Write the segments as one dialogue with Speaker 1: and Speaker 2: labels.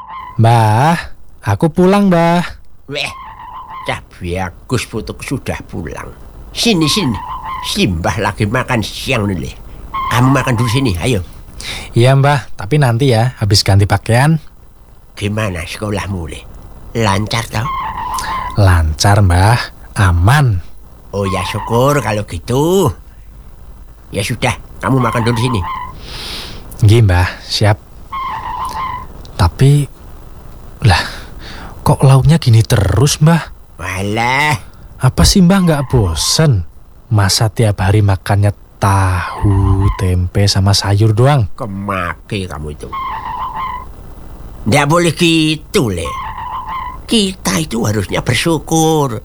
Speaker 1: Mbah, aku pulang, Mbah.
Speaker 2: Weh, Cah Bagus putuk sudah pulang. Sini. Simbah lagi makan siang nih. Kamu makan dulu sini, ayo.
Speaker 1: Iya, Mbah, tapi nanti ya, habis ganti pakaian.
Speaker 2: Gimana sekolahmu, Le? Lancar tau?
Speaker 1: Lancar, Mbah. Aman.
Speaker 2: Oh ya syukur kalau gitu. Ya sudah, kamu makan dulu sini.
Speaker 1: Nggih, Mbah, siap. Tapi, kok lauknya gini terus, Mbah?
Speaker 2: Walah,
Speaker 1: Apa sih Mbah nggak bosen? Masa tiap hari makannya tahu, tempe, sama sayur doang?
Speaker 2: kemaki kamu itu. Nggak boleh gitu, Le. Kita itu harusnya bersyukur.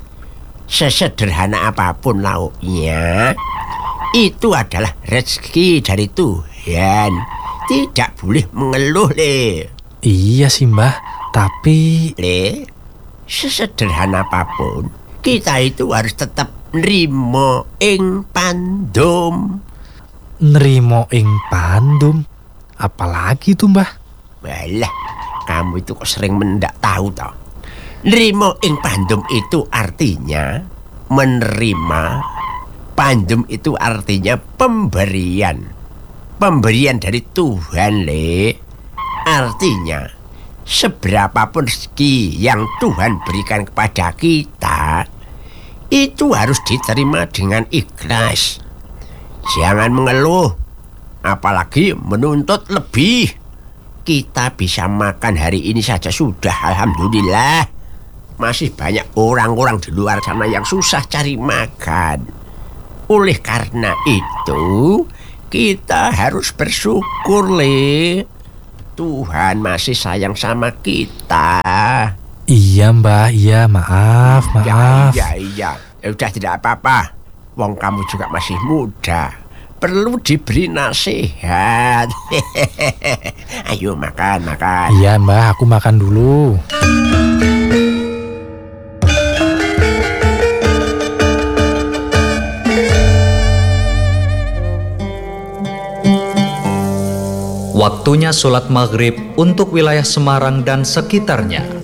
Speaker 2: Sesederhana apapun lauknya, itu adalah rezeki dari Tuhan. Tidak boleh mengeluh, Le.
Speaker 1: Iya sih Mbah, tapi...
Speaker 2: Le, sesederhana apapun, kita itu harus tetap nrimo ing pandum.
Speaker 1: Nrimo ing pandum? Apalagi tuh Mbah?
Speaker 2: Walah, kamu itu kok sering mendak tahu toh. Nrimo ing pandum itu artinya menerima. Pandum itu artinya pemberian. Pemberian dari Tuhan, Le. Artinya, seberapapun rezeki yang Tuhan berikan kepada kita, itu harus diterima dengan ikhlas. Jangan mengeluh, apalagi menuntut lebih. Kita bisa makan hari ini saja sudah, alhamdulillah. Masih banyak orang-orang di luar sana yang susah cari makan. Oleh karena itu, kita harus bersyukur, Le. Tuhan masih sayang sama kita.
Speaker 1: Iya Mbah, iya, maaf.
Speaker 2: Iya. Udah tidak apa-apa. Wong kamu juga masih muda. Perlu diberi nasihat. Ayo makan.
Speaker 1: Iya Mbah, aku makan dulu.
Speaker 3: Waktunya sholat maghrib untuk wilayah Semarang dan sekitarnya.